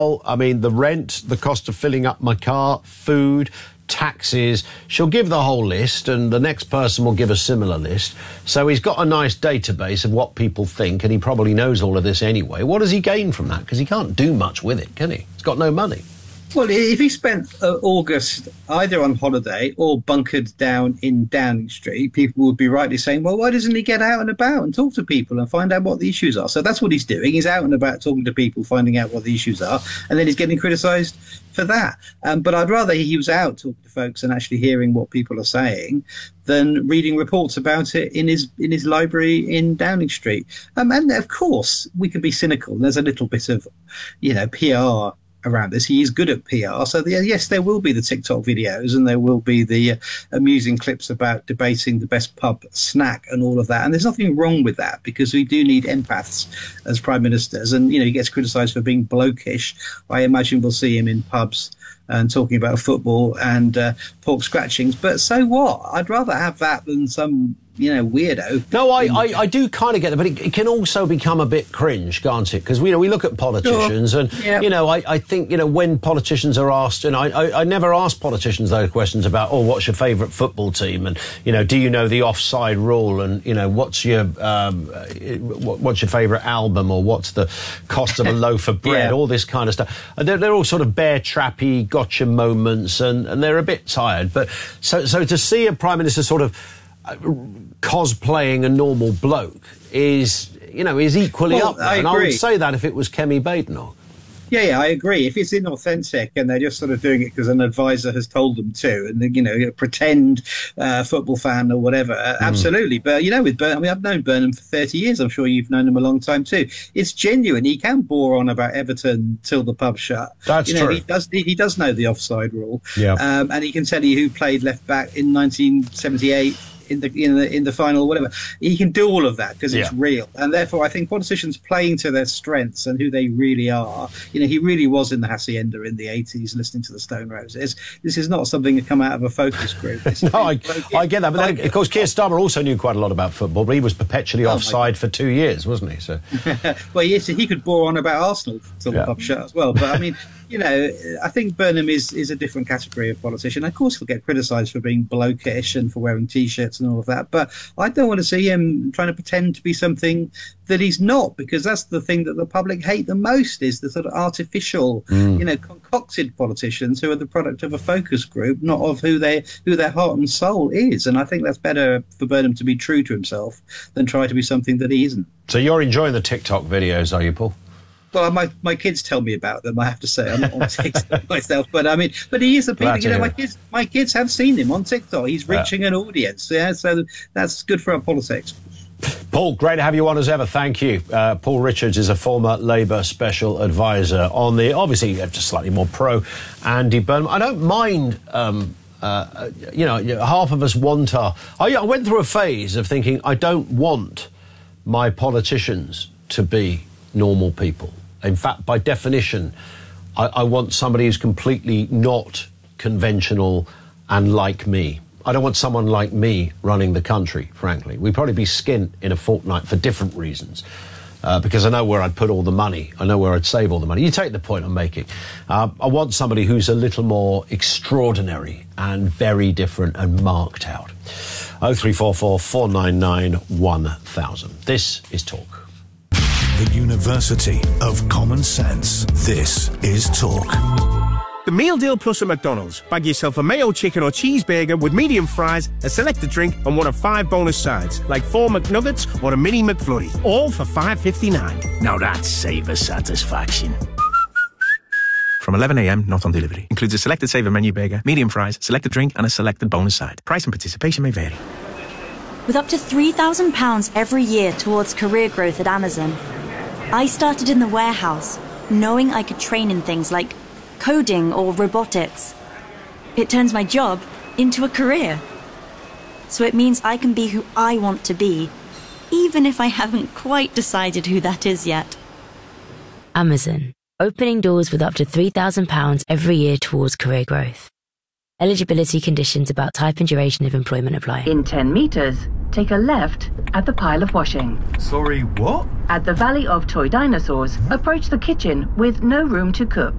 I mean, the rent, the cost of filling up my car, food, taxes. She'll give the whole list and the next person will give a similar list. So he's got a nice database of what people think and he probably knows all of this anyway. What does he gain from that? Because he can't do much with it, can he? He's got no money. Well, if he spent August either on holiday or bunkered down in Downing Street, people would be rightly saying, well, why doesn't he get out and about and talk to people and find out what the issues are? So that's what he's doing. He's out and about talking to people, finding out what the issues are, and then he's getting criticised for that. But I'd rather he was out talking to folks and actually hearing what people are saying than reading reports about it in his library in Downing Street. And of course, we can be cynical. There's a little bit of, PR around this. He is good at PR. So, yes, there will be the TikTok videos and there will be the amusing clips about debating the best pub snack and all of that. And there's nothing wrong with that because we do need empaths as prime ministers. And, he gets criticised for being blokish. I imagine we'll see him in pubs and talking about football and pork scratchings. But so what? I'd rather have that than some weirdo. No, I do kind of get that, but it can also become a bit cringe, can't it? Because we look at politicians and, I think, when politicians are asked, and I never ask politicians those questions about, what's your favourite football team? And, do you know the offside rule? And, what's your favourite album? Or what's the cost of a loaf of bread? All this kind of stuff. They're all sort of bear trappy, gotcha moments, and they're a bit tired. But so to see a Prime Minister sort of cosplaying a normal bloke is equally up there. And I would say that if it was Kemi Badenoch. Yeah, I agree. If it's inauthentic and they're just sort of doing it because an advisor has told them to, and pretend football fan or whatever, absolutely. But with Burnham, I've known Burnham for 30 years. I'm sure you've known him a long time too. It's genuine. He can bore on about Everton till the pub shut. That's true. He does know the offside rule. Yeah. And he can tell you who played left back in 1978. In the final, whatever. He can do all of that because it's real, and therefore I think politicians playing to their strengths and who they really are. He really was in the hacienda in the 80s, listening to the Stone Roses. This is not something that come out of a focus group. No, I get that, but then, of course, Keir Starmer also knew quite a lot about football, but he was perpetually offside for 2 years, wasn't he? So, well, yes, he could bore on about Arsenal till the pub shut as well. But I mean. I think Burnham is a different category of politician. Of course, he'll get criticised for being blokish and for wearing T-shirts and all of that. But I don't want to see him trying to pretend to be something that he's not, because that's the thing that the public hate the most, is the sort of artificial, concocted politicians who are the product of a focus group, not of who their heart and soul is. And I think that's better for Burnham to be true to himself than try to be something that he isn't. So you're enjoying the TikTok videos, are you, Paul? Well, my kids tell me about them. I have to say, I'm not on TikTok myself, but he is appealing. My kids have seen him on TikTok. He's reaching an audience. Yeah, so that's good for our politics. Paul, great to have you on as ever. Thank you. Paul Richards is a former Labour special advisor on the, obviously, just slightly more pro Andy Burnham. I don't mind. Half of us want our. I went through a phase of thinking I don't want my politicians to be normal people. In fact, by definition, I want somebody who's completely not conventional and like me. I don't want someone like me running the country, frankly. We'd probably be skint in a fortnight for different reasons, because I know where I'd put all the money. I know where I'd save all the money. You take the point I'm making. I want somebody who's a little more extraordinary and very different and marked out. 0344 499 1000. This is Talk. The University of Common Sense. This is Talk. The Meal Deal Plus at McDonald's. Bag yourself a mayo chicken or cheeseburger with medium fries, a selected drink, and one of 5 bonus sides, like 4 McNuggets or a mini McFlurry. All for $5.59. Now that's savor satisfaction. From 11 a.m, not on delivery. Includes a selected saver menu burger, medium fries, selected drink, and a selected bonus side. Price and participation may vary. With up to £3,000 every year towards career growth at Amazon, I started in the warehouse, knowing I could train in things like coding or robotics. It turns my job into a career. So it means I can be who I want to be, even if I haven't quite decided who that is yet. Amazon, opening doors with up to £3,000 every year towards career growth. Eligibility conditions about type and duration of employment apply. In 10 metres, take a left at the pile of washing. Sorry, what? At the Valley of Toy Dinosaurs, approach the kitchen with no room to cook.